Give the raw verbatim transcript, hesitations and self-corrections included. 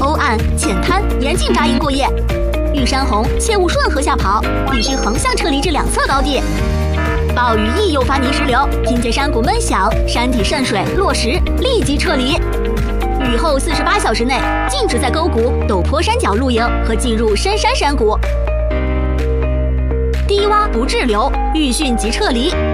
幽暗、浅滩，严禁扎营过夜。遇山洪，切勿顺河下跑，必须横向撤离至两侧高地。暴雨易诱发泥石流，听见山谷闷响、山体渗水、落石，立即撤离。雨后四十八小时内禁止在沟谷、陡坡山脚露营和进入深山山谷。低洼不滞留，遇汛即撤离。